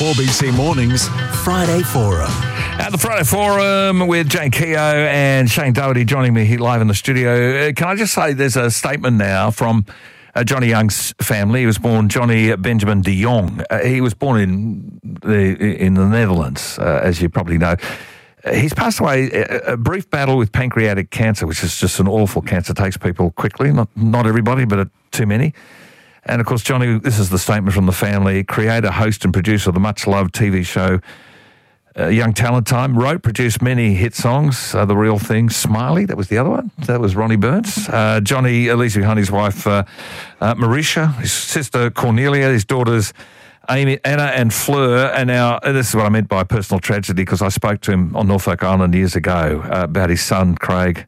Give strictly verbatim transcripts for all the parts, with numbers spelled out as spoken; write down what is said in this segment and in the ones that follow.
four B C Mornings Friday Forum. At the Friday Forum with Jane Keogh and Shane Doherty joining me here live in the studio. Uh, can I just say there's a statement now from uh, Johnny Young's family. He was born Johnny Benjamin de Jong. Uh, he was born in the in the Netherlands, uh, as you probably know. Uh, he's passed away a, a brief battle with pancreatic cancer, which is just an awful cancer. It takes people quickly, not not everybody, but uh, too many. And, of course, Johnny, this is the statement from the family, creator, host and producer of the much-loved T V show uh, Young Talent Time, wrote, produced many hit songs, uh, The Real Thing, Smiley, that was the other one, that was Ronnie Burns. Uh, Johnny, uh, Lisa Honey's wife, uh, uh, Marisha, his sister Cornelia, his daughters Amy, Anna and Fleur, and now, uh, this is what I meant by personal tragedy, because I spoke to him on Norfolk Island years ago uh, about his son, Craig,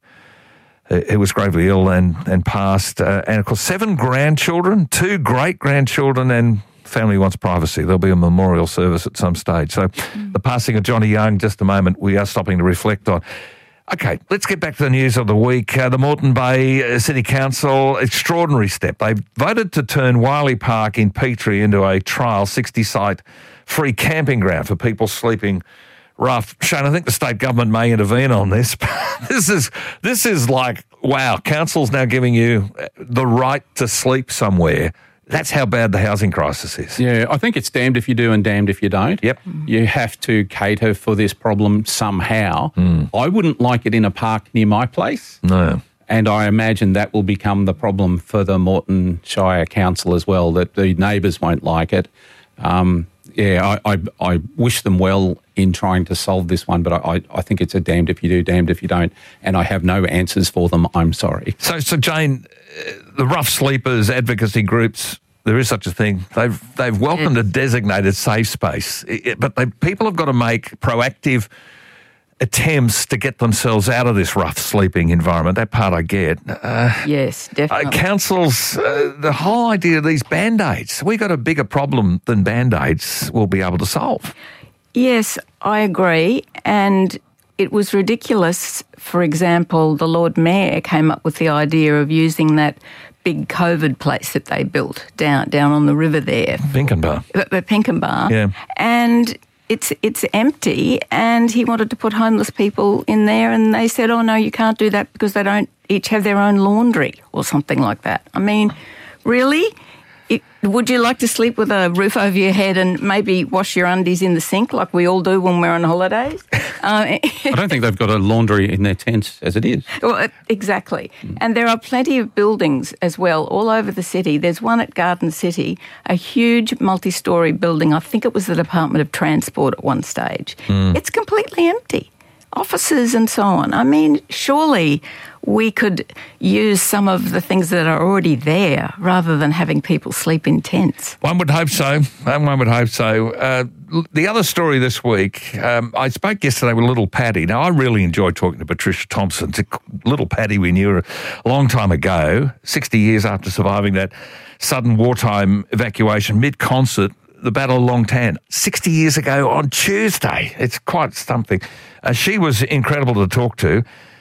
who was gravely ill and, and passed. Uh, and, of course, seven grandchildren, two great-grandchildren, and family wants privacy. There'll be a memorial service at some stage. So mm. the passing of Johnny Young, just a moment, we are stopping to reflect on. Okay, let's get back to the news of the week. Uh, the Moreton Bay City Council, extraordinary step. They voted to turn Wiley Park in Petrie into a trial sixty-site free camping ground for people sleeping rough. Shane, I think the state government may intervene on this. this is this is like, wow, council's now giving you the right to sleep somewhere. That's how bad the housing crisis is. Yeah, I think it's damned if you do and damned if you don't. Yep. You have to cater for this problem somehow. Mm. I wouldn't like it in a park near my place. No. And I imagine that will become the problem for the Moreton Shire Council as well, that the neighbours won't like it. Um, yeah, I, I, I wish them well in trying to solve this one, but I, I think it's a damned if you do, damned if you don't, and I have no answers for them. I'm sorry. So, so Jane, the rough sleepers advocacy groups, there is such a thing. They've they've welcomed yes. a designated safe space, it, but they, people have got to make proactive attempts to get themselves out of this rough sleeping environment. That part I get. Uh, yes, definitely. Uh, councils, uh, the whole idea of these Band-Aids, we've got a bigger problem than Band-Aids will be able to solve. Yes, I agree. And it was ridiculous. For example, the Lord Mayor came up with the idea of using that big COVID place that they built down down on the river there. Pinkenbar. Uh, Pinkenbar. Yeah. And it's it's empty, and he wanted to put homeless people in there, and they said, oh, no, you can't do that because they don't each have their own laundry or something like that. I mean, really? It, would you like to sleep with a roof over your head and maybe wash your undies in the sink like we all do when we're on holidays? Uh, I don't think they've got a laundry in their tents as it is. Well, exactly. Mm. And there are plenty of buildings as well all over the city. There's one at Garden City, a huge multi-storey building. I think it was the Department of Transport at one stage. Mm. It's completely empty. Offices and so on. I mean, surely we could use some of the things that are already there rather than having people sleep in tents. One would hope so. One would hope so. Uh, the other story this week, um, I spoke yesterday with Little Paddy. Now, I really enjoyed talking to Patricia Thompson. Little Paddy, we knew her a long time ago, sixty years after surviving that sudden wartime evacuation mid-concert, the Battle of Long Tan, sixty years ago on Tuesday. It's quite something. Uh, she was incredible to talk to.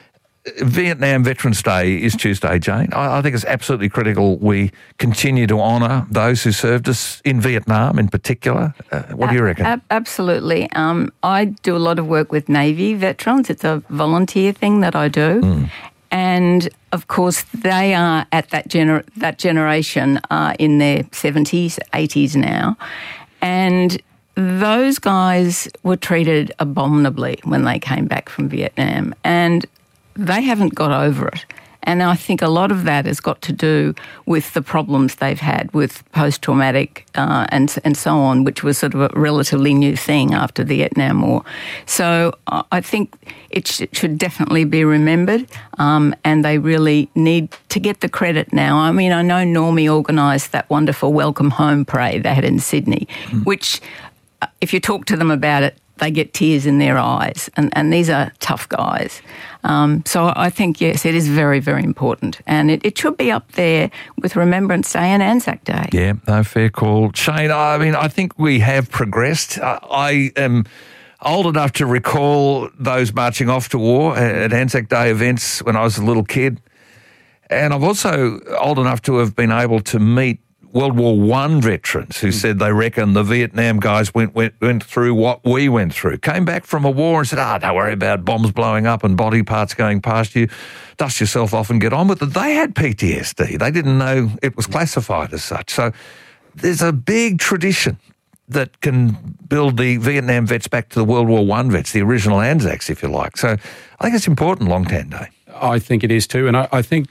Vietnam Veterans Day is Tuesday, Jane. I, I think it's absolutely critical we continue to honour those who served us in Vietnam in particular. Uh, what do you reckon? A- absolutely. Um, I do a lot of work with Navy veterans. It's a volunteer thing that I do. Mm. And, of course, they are at that gener- that generation uh, in their seventies, eighties now. And those guys were treated abominably when they came back from Vietnam. And they haven't got over it. And I think a lot of that has got to do with the problems they've had with post-traumatic uh, and and so on, which was sort of a relatively new thing after the Vietnam War. So uh, I think it sh- should definitely be remembered, um, and they really need to get the credit now. I mean, I know Normie organised that wonderful Welcome Home parade they had in Sydney, mm. which, uh, if you talk to them about it, they get tears in their eyes, and, and these are tough guys. Um, so I think, yes, it is very, very important, and it, it should be up there with Remembrance Day and Anzac Day. Yeah, no, fair call. Shane, I mean, I think we have progressed. I, I am old enough to recall those marching off to war at Anzac Day events when I was a little kid, and I'm also old enough to have been able to meet World War One veterans who said they reckon the Vietnam guys went, went went through what we went through, came back from a war and said, ah, oh, don't worry about bombs blowing up and body parts going past you. Dust yourself off and get on with it. They had P T S D. They didn't know it was classified as such. So there's a big tradition that can build the Vietnam vets back to the World War One vets, the original Anzacs, if you like. So I think it's important, Long Tan Day. I think it is too, and I, I think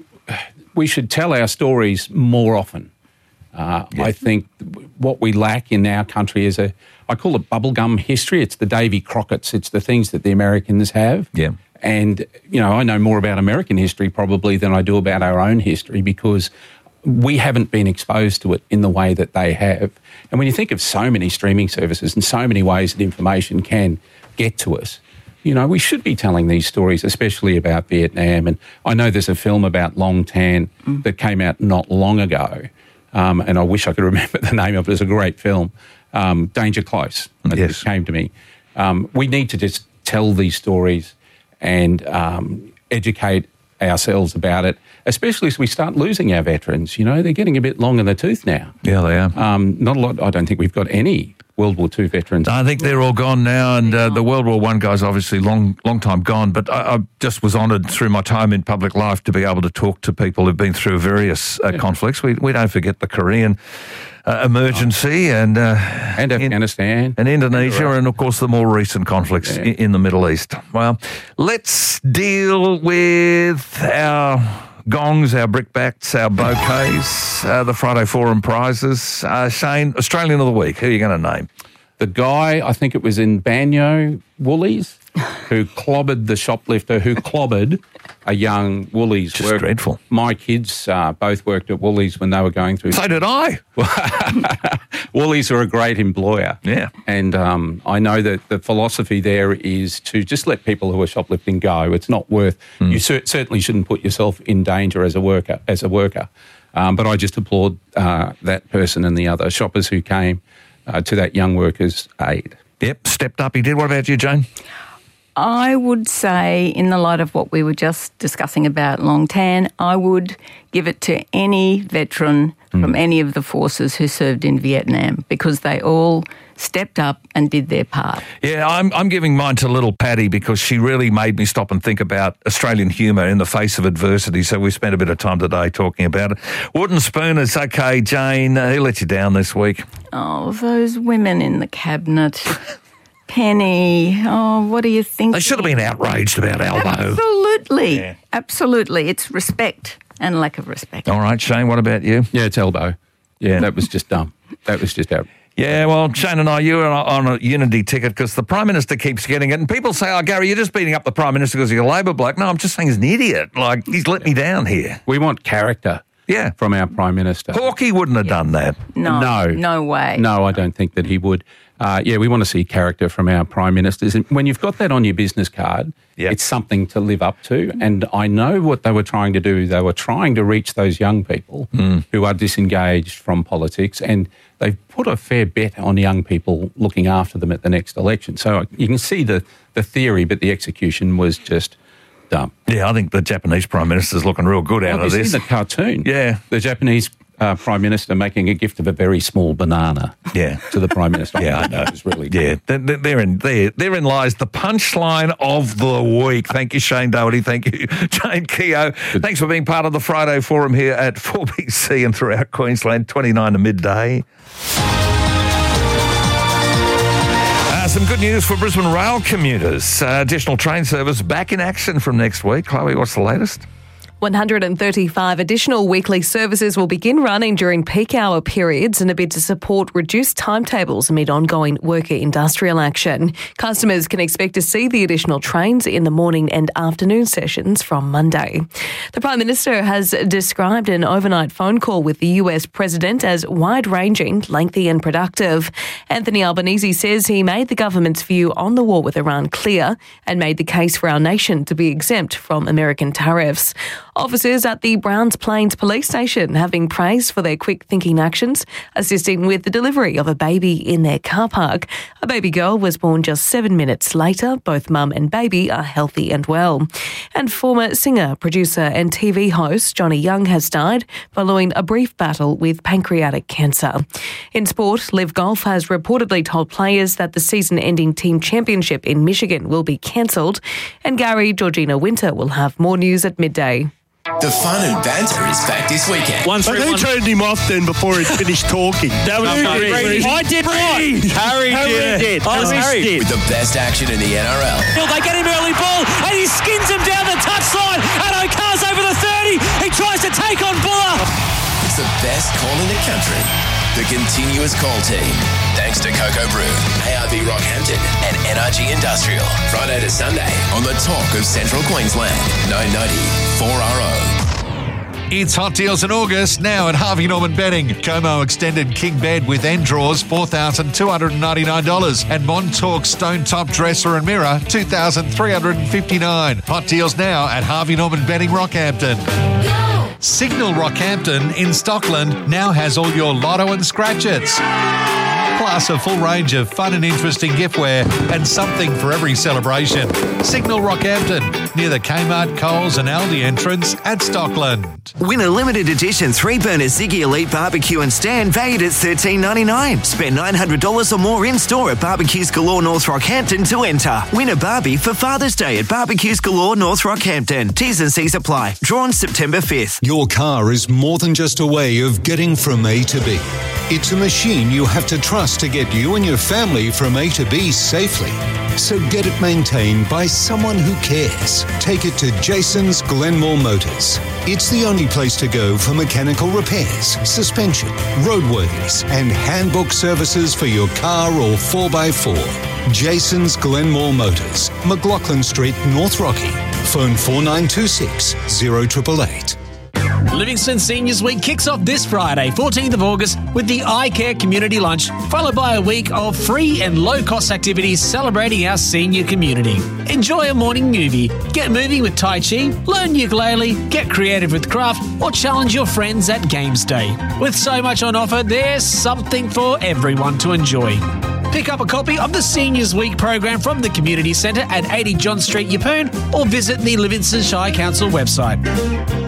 we should tell our stories more often. Uh, yeah. I think what we lack in our country is a, I call it bubblegum history. It's the Davy Crockett's. It's the things that the Americans have. Yeah. And, you know, I know more about American history probably than I do about our own history because we haven't been exposed to it in the way that they have. And when you think of so many streaming services and so many ways that information can get to us, you know, we should be telling these stories, especially about Vietnam. And I know there's a film about Long Tan mm. that came out not long ago, um, and I wish I could remember the name of it. It's a great film, um, Danger Close, that yes. came to me. Um, we need to just tell these stories and um, educate ourselves about it, especially as we start losing our veterans. You know, they're getting a bit long in the tooth now. Yeah, they are. Um, not a lot. I don't think we've got any World War Two veterans. I think they're all gone now, and uh, the World War One guys obviously long, long time gone. But I, I just was honoured through my time in public life to be able to talk to people who've been through various uh, yeah. conflicts. We we don't forget the Korean uh, emergency and uh, and Afghanistan in, and Indonesia, and, and of course the more recent conflicts yeah. in, in the Middle East. Well, let's deal with our gongs, our brickbats, our bouquets, uh, the Friday Forum prizes. Uh, Shane, Australian of the Week, who are you going to name? The guy, I think it was in Banyo, Woolies, who clobbered the shoplifter who clobbered a young Woolies Just worker. Dreadful. My kids uh, both worked at Woolies when they were going through... So did I. Woolies are a great employer. Yeah. And um, I know that the philosophy there is to just let people who are shoplifting go. It's not worth... Mm. You cer- certainly shouldn't put yourself in danger as a worker. As a worker. Um, but I just applaud uh, that person and the other shoppers who came uh, to that young worker's aid. Yep, stepped up. He did. What about you, Jane? I would say, in the light of what we were just discussing about Long Tan, I would give it to any veteran mm. from any of the forces who served in Vietnam because they all stepped up and did their part. Yeah, I'm I'm giving mine to little Patty because she really made me stop and think about Australian humour in the face of adversity, so we spent a bit of time today talking about it. Wooden Spooners, okay, Jane, uh, who let you down this week? Oh, those women in the cabinet. Penny, oh, what do you think? They should have been outraged about Albo. Absolutely. Yeah. Absolutely. It's respect and lack of respect. All right, Shane, what about you? Yeah, it's Elbow. Yeah, that was just dumb. That was just out. Yeah, well, Shane and I, you were on a unity ticket because the Prime Minister keeps getting it. And people say, oh, Gary, you're just beating up the Prime Minister because you're a Labor bloke. No, I'm just saying he's an idiot. Like, he's let me down here. We want character. Yeah. From our Prime Minister. Hawkey wouldn't have yeah. done that. No. No. No way. No, I don't think that he would. Uh, yeah, we want to see character from our Prime Ministers. And when you've got that on your business card, yep. it's something to live up to. And I know what they were trying to do. They were trying to reach those young people mm. who are disengaged from politics, and they've put a fair bet on young people looking after them at the next election. So you can see the, the theory, but the execution was just dumb. Yeah, I think the Japanese Prime Minister's looking real good out oh, of this. Have you seen the cartoon? Yeah. The Japanese uh, Prime Minister making a gift of a very small banana yeah. to the Prime Minister. yeah, I know. It was really yeah, therein, there, therein lies the punchline of the week. Thank you, Shane Doherty. Thank you, Jane Keogh. Good. Thanks for being part of the Friday Forum here at four B C and throughout Queensland, twenty-nine to midday. Some good news for Brisbane rail commuters. Uh, additional train service back in action from next week. Chloe, what's the latest? one hundred thirty-five additional weekly services will begin running during peak hour periods in a bid to support reduced timetables amid ongoing worker industrial action. Customers can expect to see the additional trains in the morning and afternoon sessions from Monday. The Prime Minister has described an overnight phone call with the U S President as wide-ranging, lengthy and productive. Anthony Albanese says he made the government's view on the war with Iran clear and made the case for our nation to be exempt from American tariffs. Officers at the Browns Plains Police Station have been praised for their quick-thinking actions, assisting with the delivery of a baby in their car park. A baby girl was born just seven minutes later. Both mum and baby are healthy and well. And former singer, producer and T V host Johnny Young has died following a brief battle with pancreatic cancer. In sport, Live Golf has reportedly told players that the season-ending team championship in Michigan will be cancelled, and Gary Georgina Winter will have more news at midday. The fun and banter is back this weekend. One, three, but who one. turned him off then before he finished talking? That was no, Harry. I did what? Harry, Harry did. did. I was Harry. did. With the best action in the N R L. They get him early ball and he skins him down the touchline and O'Carr's over the thirty. He tries to take on Buller. It's the best call in the country. The continuous call team. Thanks to Cocoa Brew, A R B Rockhampton and N R G Industrial. Friday to Sunday on the Talk of Central Queensland. nine ninety four R O. It's hot deals in August now at Harvey Norman Bedding. Como Extended King Bed with end drawers, four thousand two hundred ninety-nine dollars. And Montauk Stone Top Dresser and Mirror, two thousand three hundred fifty-nine dollars. Hot deals now at Harvey Norman Bedding Rockhampton. Signal Rockhampton in Stockland now has all your lotto and scratch-its. Plus a full range of fun and interesting giftware and something for every celebration. Signal Rockhampton, near the Kmart, Coles and Aldi entrance at Stockland. Win a limited edition three-burner Ziggy Elite barbecue and stand valued at thirteen ninety-nine. Spend nine hundred dollars or more in-store at Barbecues Galore North Rockhampton to enter. Win a Barbie for Father's Day at Barbecues Galore North Rockhampton. T's and C's apply. Drawn September fifth. Your car is more than just a way of getting from A to B. It's a machine you have to trust to get you and your family from A to B safely. So get it maintained by someone who cares. Take it to Jason's Glenmore Motors. It's the only place to go for mechanical repairs, suspension, roadworthies, and handbook services for your car or four by four. Jason's Glenmore Motors, McLaughlin Street, North Rocky. Phone four nine two six, zero eight eight eight. Livingston Seniors Week kicks off this Friday, fourteenth of August, with the iCare Community Lunch, followed by a week of free and low-cost activities celebrating our senior community. Enjoy a morning movie, get moving with Tai Chi, learn ukulele, get creative with craft, or challenge your friends at Games Day. With so much on offer, there's something for everyone to enjoy. Pick up a copy of the Seniors Week program from the Community Centre at eighty John Street, Yeppoon, or visit the Livingston Shire Council website.